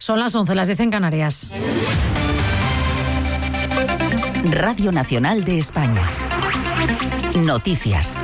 Son las 11, las 10 en Canarias. Radio Nacional de España. Noticias.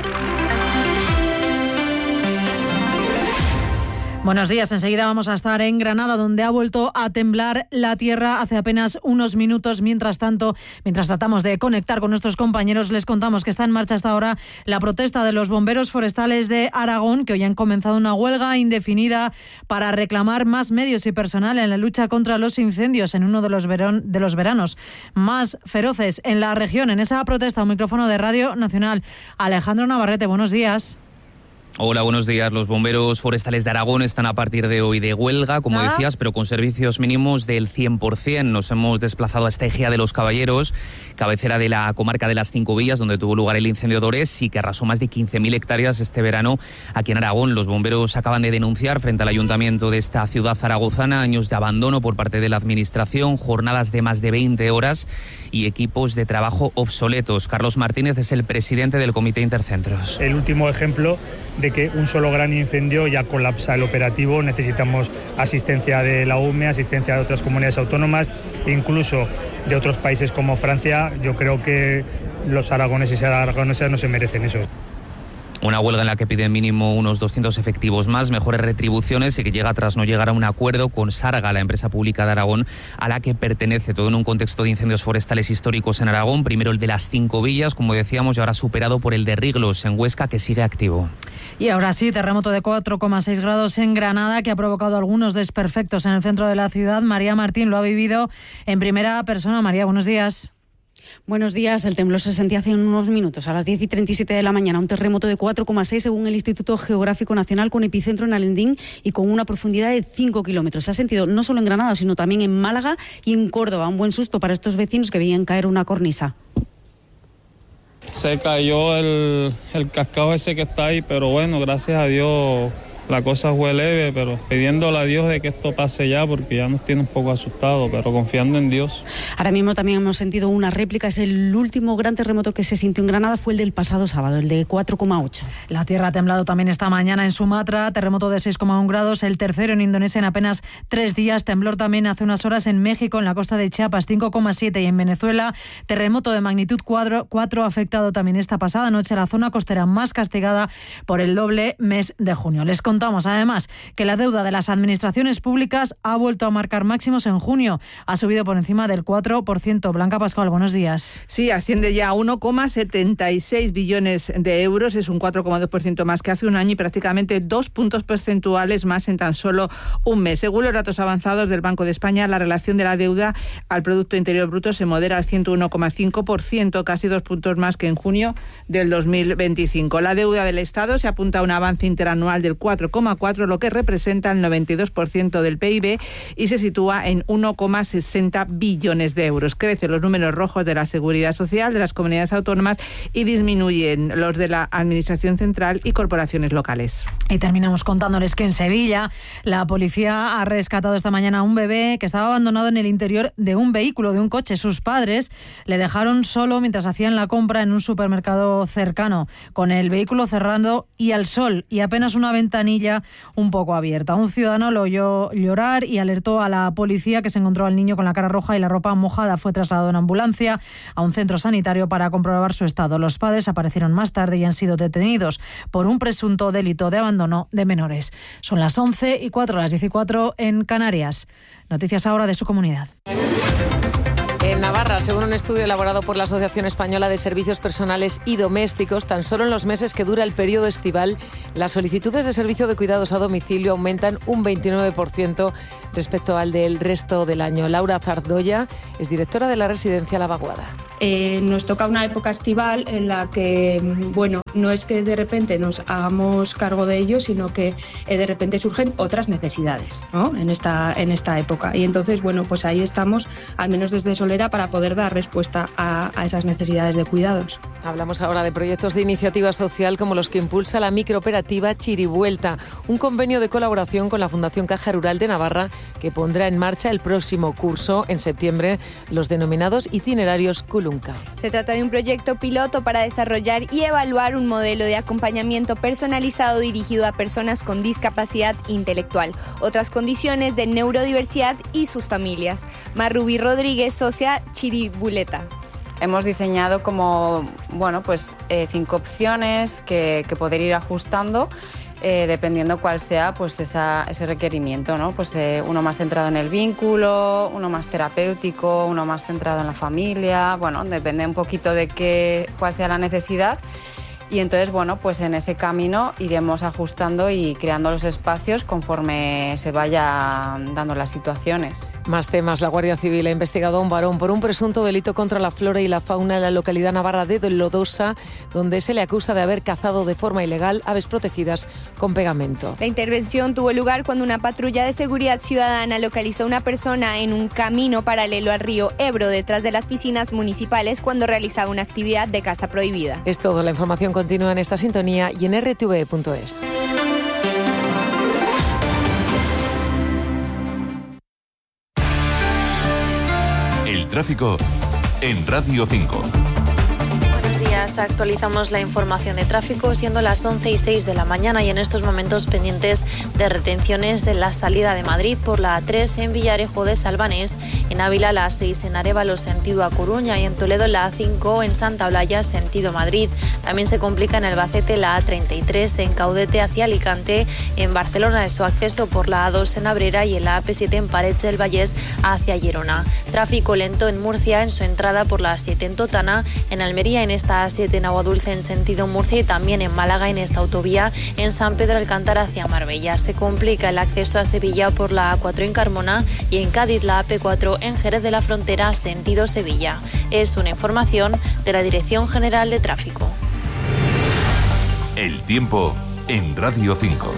Buenos días, enseguida vamos a estar en Granada, donde ha vuelto a temblar la tierra hace apenas unos minutos. Mientras tanto, mientras tratamos de conectar con nuestros compañeros, les contamos que está en marcha hasta ahora la protesta de los bomberos forestales de Aragón, que hoy han comenzado una huelga indefinida para reclamar más medios y personal en la lucha contra los incendios en uno de los veranos más feroces en la región. En esa protesta, un micrófono de Radio Nacional. Alejandro Navarrete, buenos días. Hola, buenos días. Los bomberos forestales de Aragón están a partir de hoy de huelga, como decías, pero con servicios mínimos del 100%. Nos hemos desplazado hasta Ejea de los Caballeros, cabecera de la comarca de las Cinco Villas, donde tuvo lugar el incendio de Ores y que arrasó más de 15.000 hectáreas este verano aquí en Aragón. Los bomberos acaban de denunciar frente al ayuntamiento de esta ciudad zaragozana años de abandono por parte de la administración, jornadas de más de 20 horas y equipos de trabajo obsoletos. Carlos Martínez es el presidente del Comité Intercentros. El último ejemplo de que un solo gran incendio ya colapsa el operativo. Necesitamos asistencia de la UME, asistencia de otras comunidades autónomas, incluso de otros países como Francia. Yo creo que los aragoneses y aragonesas no se merecen eso. Una huelga en la que piden mínimo unos 200 efectivos más, mejores retribuciones y que llega tras no llegar a un acuerdo con Sarga, la empresa pública de Aragón, a la que pertenece, todo en un contexto de incendios forestales históricos en Aragón. Primero el de las Cinco Villas, como decíamos, y ahora superado por el de Riglos, en Huesca, que sigue activo. Y ahora sí, terremoto de 4,6 grados en Granada, que ha provocado algunos desperfectos en el centro de la ciudad. María Martín lo ha vivido en primera persona. María, buenos días. Buenos días. El temblor se sentía hace unos minutos, a las 10:37 de la mañana. Un terremoto de 4,6 según el Instituto Geográfico Nacional, con epicentro en Alendín y con una profundidad de 5 kilómetros. Se ha sentido no solo en Granada, sino también en Málaga y en Córdoba. Un buen susto para estos vecinos que veían caer una cornisa. Se cayó el cascado ese que está ahí, pero bueno, gracias a Dios la cosa fue leve, pero pidiéndole a Dios de que esto pase ya, porque ya nos tiene un poco asustados, pero confiando en Dios. Ahora mismo también hemos sentido una réplica. Es el último gran terremoto que se sintió en Granada, fue el del pasado sábado, el de 4,8. La tierra ha temblado también esta mañana en Sumatra, terremoto de 6,1 grados, el tercero en Indonesia en apenas 3 días. Temblor también hace unas horas en México, en la costa de Chiapas, 5,7, y en Venezuela, terremoto de magnitud 4 ha afectado también esta pasada noche a la zona costera más castigada por el doble mes de junio. Les contamos además que la deuda de las administraciones públicas ha vuelto a marcar máximos en junio. Ha subido por encima del 4%. Blanca Pascual, buenos días. Sí, asciende ya a 1,76 billones de euros. Es un 4,2% más que hace un año y prácticamente 2 puntos porcentuales más en tan solo un mes. Según los datos avanzados del Banco de España, la relación de la deuda al Producto Interior Bruto se modera al 101,5%, casi 2 puntos más que en junio del 2025. La deuda del Estado se apunta a un avance interanual del 4,4%, lo que representa el 92% del PIB y se sitúa en 1,60 billones de euros. Crecen los números rojos de la Seguridad Social de las comunidades autónomas y disminuyen los de la Administración Central y corporaciones locales. Y terminamos contándoles que en Sevilla la policía ha rescatado esta mañana a un bebé que estaba abandonado en el interior de un vehículo, de un coche. Sus padres le dejaron solo mientras hacían la compra en un supermercado cercano, con el vehículo cerrado y al sol y apenas una ventanilla un poco abierta. Un ciudadano lo oyó llorar y alertó a la policía, que se encontró al niño con la cara roja y la ropa mojada. Fue trasladado en ambulancia a un centro sanitario para comprobar su estado. Los padres aparecieron más tarde y han sido detenidos por un presunto delito de abandono de menores. Son las 11:04, las 14 en Canarias. Noticias ahora de su comunidad. En Navarra, según un estudio elaborado por la Asociación Española de Servicios Personales y Domésticos, tan solo en los meses que dura el periodo estival, las solicitudes de servicio de cuidados a domicilio aumentan un 29% respecto al del resto del año. Laura Zardoya es directora de la residencia La Vaguada. Nos toca una época estival en la que, bueno, no es que de repente nos hagamos cargo de ello, sino que de repente surgen otras necesidades, ¿no? en esta época. Y entonces, bueno, pues ahí estamos, al menos desde Solera, para poder dar respuesta a esas necesidades de cuidados. Hablamos ahora de proyectos de iniciativa social como los que impulsa la microoperativa Chirivuelta, un convenio de colaboración con la Fundación Caja Rural de Navarra que pondrá en marcha el próximo curso, en septiembre, los denominados itinerarios Kulunka. Se trata de un proyecto piloto para desarrollar y evaluar un modelo de acompañamiento personalizado dirigido a personas con discapacidad intelectual, otras condiciones de neurodiversidad y sus familias. Marrubi Rodríguez, socia Chirivuelta. Hemos diseñado como 5 opciones que poder ir ajustando dependiendo cuál sea pues ese requerimiento, ¿no? Pues uno más centrado en el vínculo, uno más terapéutico, uno más centrado en la familia. Bueno, depende un poquito de cuál sea la necesidad. Y entonces, pues en ese camino iremos ajustando y creando los espacios conforme se vayan dando las situaciones. Más temas. La Guardia Civil ha investigado a un varón por un presunto delito contra la flora y la fauna en la localidad navarra de Lodosa, donde se le acusa de haber cazado de forma ilegal aves protegidas con pegamento. La intervención tuvo lugar cuando una patrulla de seguridad ciudadana localizó a una persona en un camino paralelo al río Ebro, detrás de las piscinas municipales, cuando realizaba una actividad de caza prohibida. Es todo. La información continúa en esta sintonía y en rtve.es. El tráfico en Radio 5. Buenos días, actualizamos la información de tráfico siendo las 11:06 de la mañana y en estos momentos pendientes de retenciones en la salida de Madrid por la A3 en Villarejo de Salvanés, en Ávila la A6 en Arévalo sentido a Coruña y en Toledo la A5 en Santa Olalla sentido Madrid. También se complica en Albacete la A33 en Caudete hacia Alicante, en Barcelona de su acceso por la A2 en Abrera y en la AP7 en Parets del Vallés hacia Girona. Tráfico lento en Murcia en su entrada por la A7 en Totana, en Almería en esta A7 en Aguadulce en sentido Murcia y también en Málaga en esta autovía en San Pedro Alcántara hacia Marbella. Se complica el acceso a Sevilla por la A4 en Carmona y en Cádiz la AP4 en Jerez de la Frontera sentido Sevilla. Es una información de la Dirección General de Tráfico. El tiempo en Radio 5.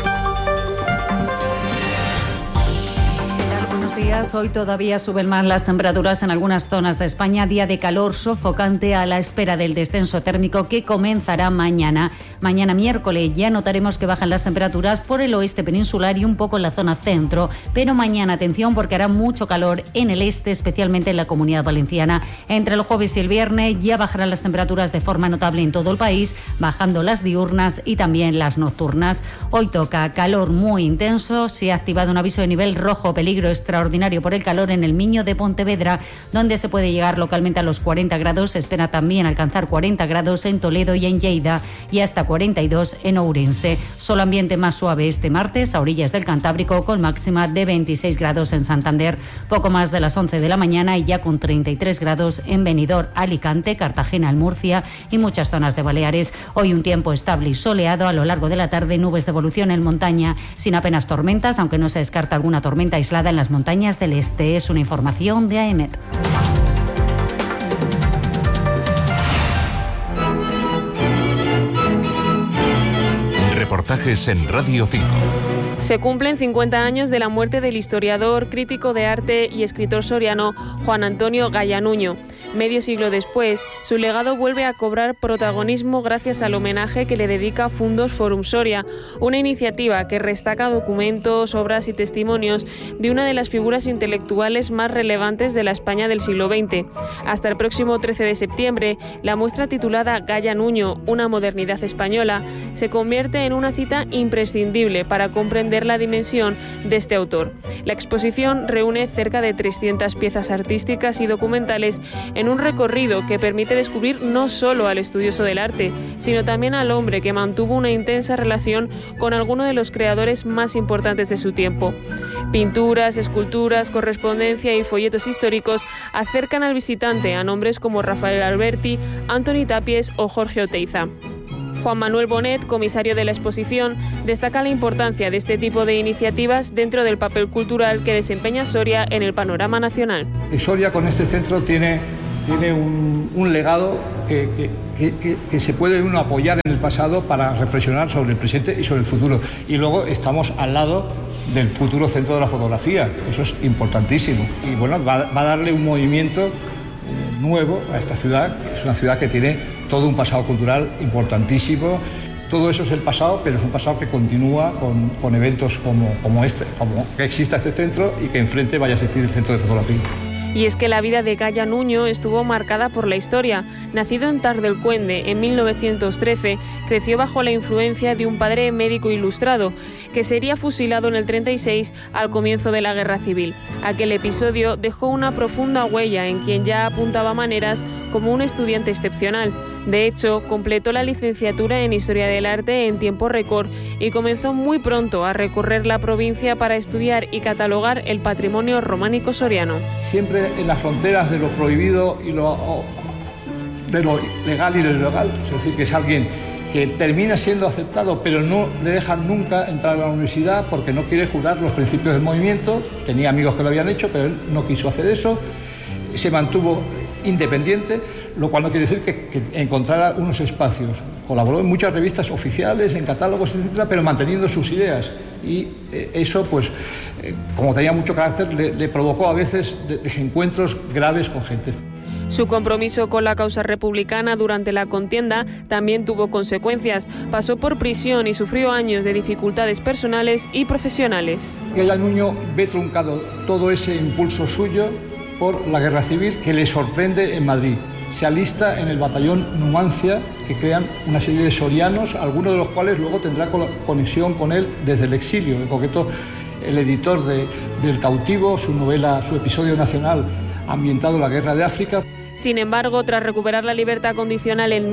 Días. Hoy todavía suben más las temperaturas en algunas zonas de España. Día de calor sofocante a la espera del descenso térmico que comenzará mañana. Mañana miércoles ya notaremos que bajan las temperaturas por el oeste peninsular y un poco en la zona centro. Pero mañana atención porque hará mucho calor en el este, especialmente en la Comunidad Valenciana. Entre el jueves y el viernes ya bajarán las temperaturas de forma notable en todo el país, bajando las diurnas y también las nocturnas. Hoy toca calor muy intenso. Se ha activado un aviso de nivel rojo, peligro extraordinario por el calor en el Miño de Pontevedra, donde se puede llegar localmente a los 40 grados. Se espera también alcanzar 40 grados en Toledo y en Lleida y hasta 42 en Ourense. Solo ambiente más suave este martes a orillas del Cantábrico, con máxima de 26 grados en Santander, poco más de las 11 de la mañana y ya con 33 grados en Benidorm, Alicante, Cartagena, Murcia y muchas zonas de Baleares. Hoy un tiempo estable y soleado. A lo largo de la tarde nubes de evolución en montaña sin apenas tormentas, aunque no se descarta alguna tormenta aislada en las montañas del este. Es una información de AEMET. Reportajes en Radio 5. Se cumplen 50 años de la muerte del historiador, crítico de arte y escritor soriano Juan Antonio Gallanuño. Medio siglo después, su legado vuelve a cobrar protagonismo gracias al homenaje que le dedica Fundos Forum Soria, una iniciativa que destaca documentos, obras y testimonios de una de las figuras intelectuales más relevantes de la España del siglo XX. Hasta el próximo 13 de septiembre, la muestra titulada Gallanuño, una modernidad española, se convierte en una cita imprescindible para comprender la dimensión de este autor. La exposición reúne cerca de 300 piezas artísticas y documentales en un recorrido que permite descubrir no solo al estudioso del arte, sino también al hombre que mantuvo una intensa relación con alguno de los creadores más importantes de su tiempo. Pinturas, esculturas, correspondencia y folletos históricos acercan al visitante a nombres como Rafael Alberti, Antoni Tapies o Jorge Oteiza. Juan Manuel Bonet, comisario de la exposición, destaca la importancia de este tipo de iniciativas dentro del papel cultural que desempeña Soria en el panorama nacional. Soria con este centro tiene un legado que se puede uno apoyar en el pasado para reflexionar sobre el presente y sobre el futuro. Y luego estamos al lado del futuro centro de la fotografía. Eso es importantísimo. Y bueno, va a darle un movimiento nuevo a esta ciudad. Es una ciudad que tiene todo un pasado cultural importantísimo. Todo eso es el pasado, pero es un pasado que continúa con eventos como este, como que exista este centro y que enfrente vaya a existir el centro de fotografía. Y es que la vida de Gaya Nuño estuvo marcada por la historia. Nacido en Tardelcuende en 1913, creció bajo la influencia de un padre médico ilustrado, que sería fusilado en el 36 al comienzo de la Guerra Civil. Aquel episodio dejó una profunda huella en quien ya apuntaba maneras como un estudiante excepcional. De hecho, completó la licenciatura en Historia del Arte en tiempo récord y comenzó muy pronto a recorrer la provincia para estudiar y catalogar el patrimonio románico soriano. Siempre en las fronteras de lo prohibido y de lo legal y lo ilegal, es decir, que es alguien que termina siendo aceptado, pero no le dejan nunca entrar a la universidad porque no quiere jurar los principios del movimiento. Tenía amigos que lo habían hecho, pero él no quiso hacer eso. Se mantuvo independiente, lo cual no quiere decir que encontrara unos espacios. Colaboró en muchas revistas oficiales, en catálogos, etcétera, pero manteniendo sus ideas. Y eso, pues, como tenía mucho carácter, le provocó a veces desencuentros graves con gente. Su compromiso con la causa republicana durante la contienda también tuvo consecuencias. Pasó por prisión y sufrió años de dificultades personales y profesionales. Gaya Nuño ve truncado todo ese impulso suyo por la guerra civil que le sorprende en Madrid. Se alista en el batallón Numancia, que crean una serie de sorianos, algunos de los cuales luego tendrá conexión con él desde el exilio. En concreto, el editor del Cautivo, su novela, su episodio nacional ambientado en la guerra de África. Sin embargo, tras recuperar la libertad condicional en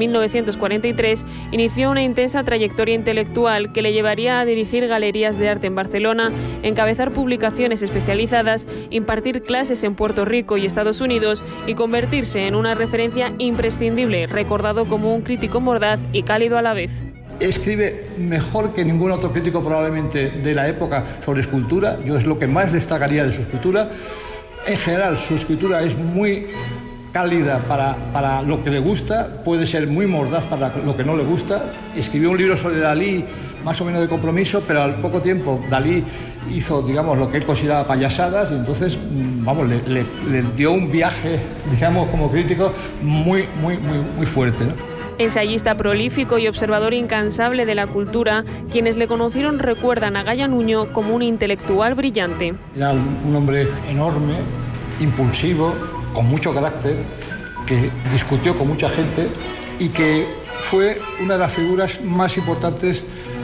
1943, inició una intensa trayectoria intelectual que le llevaría a dirigir galerías de arte en Barcelona, encabezar publicaciones especializadas, impartir clases en Puerto Rico y Estados Unidos y convertirse en una referencia imprescindible, recordado como un crítico mordaz y cálido a la vez. Escribe mejor que ningún otro crítico probablemente de la época sobre escultura. Yo es lo que más destacaría de su escultura. En general, su escritura es muy cálida para lo que le gusta, puede ser muy mordaz para lo que no le gusta. Escribió un libro sobre Dalí, más o menos de compromiso, pero al poco tiempo Dalí hizo, digamos, lo que él consideraba payasadas y entonces, vamos, le dio un viaje, digamos, como crítico muy fuerte, ¿no? Ensayista prolífico y observador incansable de la cultura, quienes le conocieron recuerdan a Gaya Nuño como un intelectual brillante. Era un hombre enorme, impulsivo, con mucho carácter, que discutió con mucha gente y que fue una de las figuras más importantes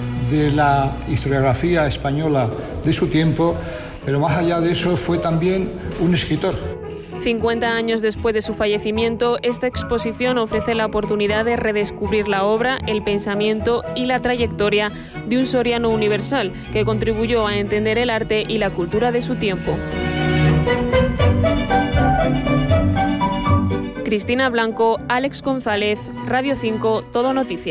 de la historiografía española de su tiempo, pero más allá de eso fue también un escritor. 50 años después de su fallecimiento, esta exposición ofrece la oportunidad de redescubrir la obra, el pensamiento y la trayectoria de un soriano universal que contribuyó a entender el arte y la cultura de su tiempo. Cristina Blanco, Alex González, Radio 5, Todo Noticias.